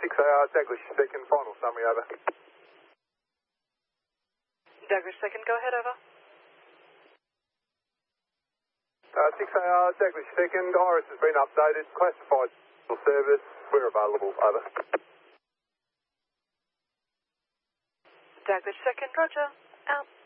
6AR Douglas 2nd, final summary, over. Douglas 2nd, go ahead, over. 6AR Douglas 2nd, Iris has been updated, classified service, we're available, over. Douglas 2nd, roger, out.